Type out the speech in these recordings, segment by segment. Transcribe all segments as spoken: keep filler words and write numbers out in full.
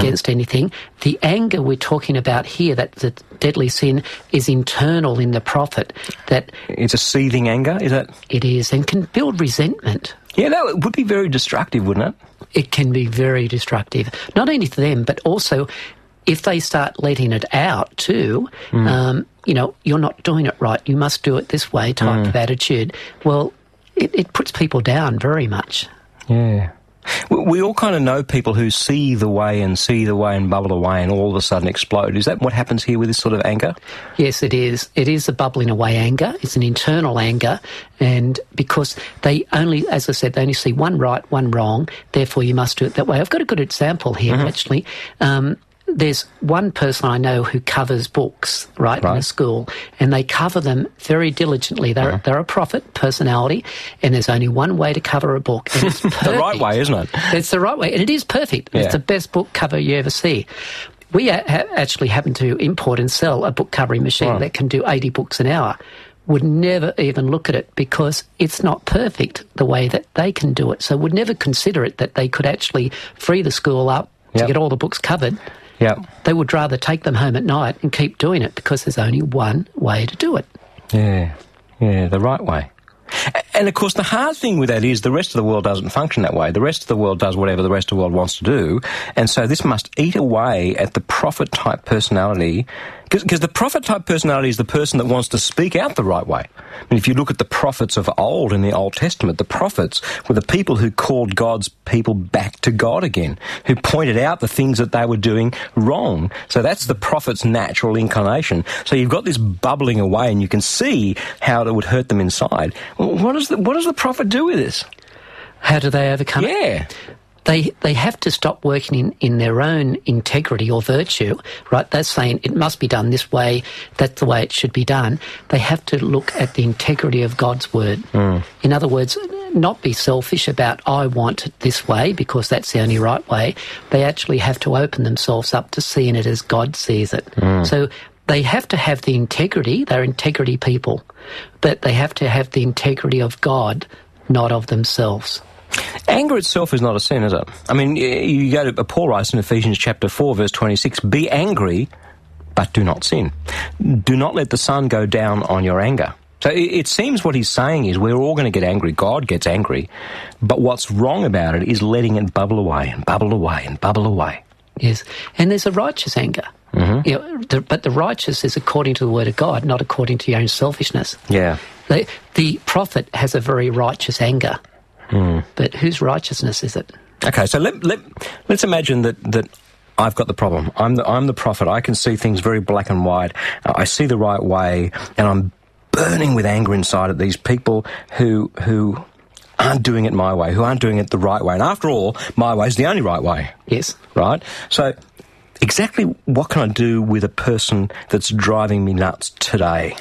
against anything. The anger we're talking about here, that the deadly sin, is internal in the prophet. That it's a seething anger, is it? It is, and can build resentment. Yeah, that would be very destructive, wouldn't it? It can be very destructive. Not only to them, but also if they start letting it out too, mm. um, you know, you're not doing it right, you must do it this way type mm. of attitude. Well, it, it puts people down very much. Yeah. We all kind of know people who see the way and see the way and bubble away and all of a sudden explode. Is that what happens here with this sort of anger? Yes, it is. It is a bubbling away anger. It's an internal anger. And because they only, as I said, they only see one right, one wrong, therefore you must do it that way. I've got a good example here, mm-hmm. actually. Um, There's one person I know who covers books, right, right, in a school, and they cover them very diligently. They're, uh-huh. they're a prophet personality, and there's only one way to cover a book, and it's perfect. The right way, isn't it? It's the right way, and it is perfect. Yeah. It's the best book cover you ever see. We ha- actually happen to import and sell a book covering machine right. that can do eighty books an hour. Would never even look at it because it's not perfect the way that they can do it. So would never consider it that they could actually free the school up yep. to get all the books covered. Yeah, they would rather take them home at night and keep doing it because there's only one way to do it. Yeah, yeah, the right way. And, of course, the hard thing with that is the rest of the world doesn't function that way. The rest of the world does whatever the rest of the world wants to do. And so this must eat away at the prophet-type personality, because the prophet-type personality is the person that wants to speak out the right way. I mean, if you look at the prophets of old in the Old Testament, the prophets were the people who called God's people back to God again, who pointed out the things that they were doing wrong. So that's the prophet's natural inclination. So you've got this bubbling away, and you can see how it would hurt them inside. Well, what does the, what does the prophet do with this? How do they overcome yeah. it? Yeah. They they have to stop working in, in their own integrity or virtue, right? They're saying it must be done this way, that's the way it should be done. They have to look at the integrity of God's word. Mm. In other words, not be selfish about, I want it this way because that's the only right way. They actually have to open themselves up to seeing it as God sees it. Mm. So they have to have the integrity, they're integrity people, but they have to have the integrity of God, not of themselves. Anger itself is not a sin, is it? I mean, you go to Paul writes in Ephesians chapter four, verse twenty-six, be angry, but do not sin. Do not let the sun go down on your anger. So it seems what he's saying is we're all going to get angry. God gets angry. But what's wrong about it is letting it bubble away and bubble away and bubble away. Yes, and there's a righteous anger. Mm-hmm. You know, the, but the righteous is according to the word of God, not according to your own selfishness. Yeah. The, the prophet has a very righteous anger. Mm. But whose righteousness is it? Okay, so let, let, let's imagine that, that I've got the problem. I'm the, I'm the prophet. I can see things very black and white. Uh, I see the right way, and I'm burning with anger inside at these people who who aren't doing it my way, who aren't doing it the right way. And after all, my way is the only right way. Yes. Right? So exactly what can I do with a person that's driving me nuts today?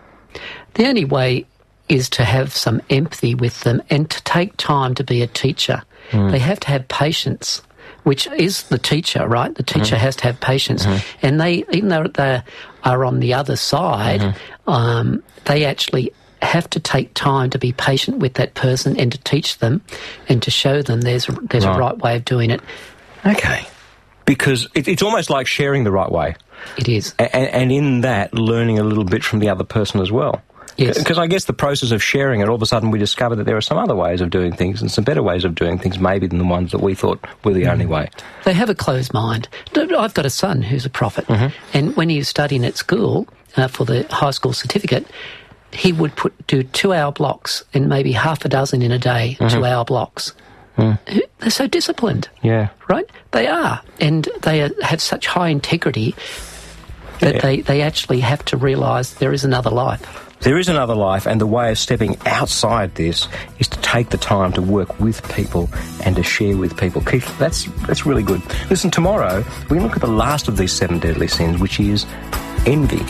The only way is to have some empathy with them and to take time to be a teacher. Mm. They have to have patience, which is the teacher, right? The teacher mm. has to have patience. Mm. And they, even though they are on the other side, mm-hmm. um, they actually have to take time to be patient with that person and to teach them and to show them there's, there's right. a right way of doing it. Okay. Because it, it's almost like sharing the right way. It is. And, and in that, learning a little bit from the other person as well. Yes. Because I guess the process of sharing it, all of a sudden we discover that there are some other ways of doing things and some better ways of doing things maybe than the ones that we thought were the mm. only way. They have a closed mind. I've got a son who's a prophet, mm-hmm. and when he was studying at school uh, for the high school certificate, he would put do two-hour blocks and maybe half a dozen in a day, mm-hmm. two-hour blocks. Mm. They're so disciplined. Yeah. Right? They are. And they are, have such high integrity that yeah. they, they actually have to realise there is another life. There is another life, and the way of stepping outside this is to take the time to work with people and to share with people. Keith, that's that's really good. Listen, tomorrow we look at the last of these seven deadly sins, which is envy.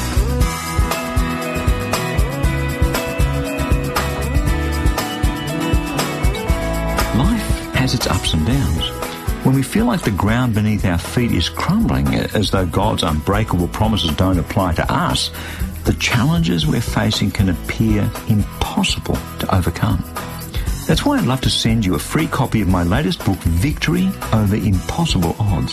Life has its ups and downs. When we feel like the ground beneath our feet is crumbling, as though God's unbreakable promises don't apply to us, the challenges we're facing can appear impossible to overcome. That's why I'd love to send you a free copy of my latest book, Victory Over Impossible Odds.